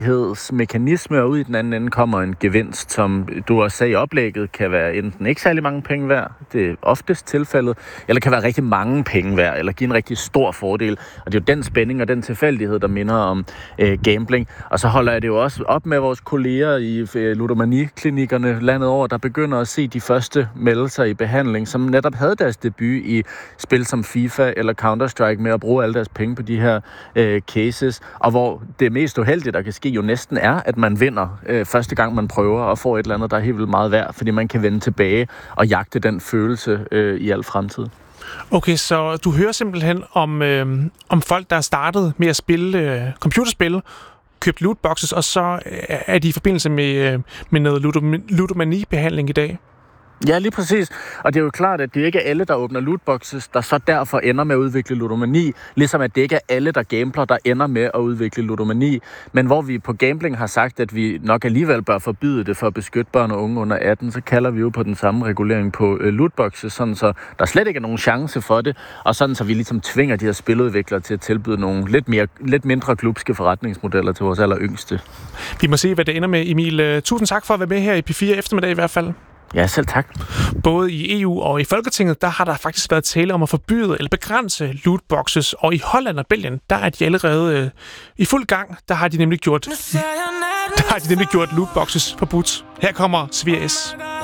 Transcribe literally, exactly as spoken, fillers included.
mekanisme, og ud i den anden ende kommer en gevinst, som du også sagde i oplægget, kan være enten ikke særlig mange penge værd, det er oftest tilfældet, eller kan være rigtig mange penge værd, eller give en rigtig stor fordel. Og det er jo den spænding og den tilfældighed, der minder om øh, gambling. Og så holder jeg det jo også op med vores kolleger i øh, ludomani-klinikkerne landet over, der begynder at se de første meldelser i behandling, som netop havde deres debut i spil som FIFA eller Counter-Strike med at bruge alle deres penge på de her øh, cases, og hvor det mest uheldige, der kan ske, jo næsten er, at man vinder øh, første gang, man prøver og får et eller andet, der er helt vildt meget værd, fordi man kan vende tilbage og jagte den følelse øh, i al fremtid. Okay, så du hører simpelthen om, øh, om folk, der er startet med at spille øh, computerspil, købt lootboxes, og så er de i forbindelse med, øh, med noget ludom- ludomani-behandling i dag? Ja, lige præcis. Og det er jo klart, at det ikke er alle, der åbner lootboxes, der så derfor ender med at udvikle ludomani, ligesom at det ikke er alle, der gambler, der ender med at udvikle ludomani. Men hvor vi på gambling har sagt, at vi nok alligevel bør forbyde det for at beskytte børn og unge under atten, så kalder vi jo på den samme regulering på øh, lootboxes, sådan så der slet ikke er nogen chance for det, og sådan så vi ligesom tvinger de her spiludviklere til at tilbyde nogle lidt, mere, lidt mindre glupske forretningsmodeller til vores aller yngste. Vi må se, hvad det ender med, Emil. Tusind tak for at være med her i P fire eftermiddag i hvert fald. Ja, selv tak. Både i E U og i Folketinget, der har der faktisk været tale om at forbyde eller begrænse lootboxes, og i Holland og Belgien, der er de allerede øh, i fuld gang. Der har de nemlig gjort, der har de nemlig gjort lootboxes forbudt. Her kommer Svia S.